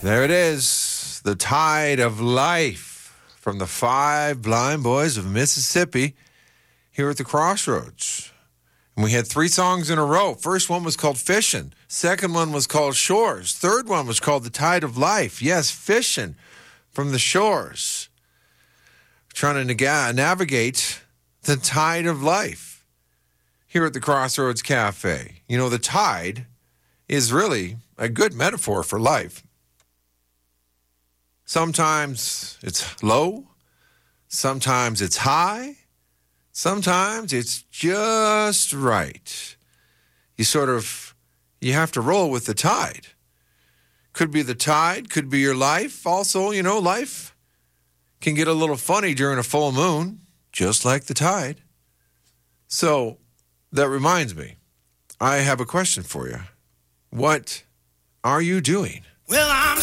There it is, The Tide of Life from the Five Blind Boys of Mississippi here at the Crossroads. And we had 3 songs in a row. First one was called Fishing. Second one was called Shores. Third one was called The Tide of Life. Yes, fishing from the shores. Trying to navigate the tide of life here at the Crossroads Cafe. You know, the tide is really a good metaphor for life. Sometimes it's low, sometimes it's high, sometimes it's just right. You have to roll with the tide. Could be the tide, could be your life. Also, you know, life can get a little funny during a full moon, just like the tide. So that reminds me, I have a question for you. What are you doing? Well, I'm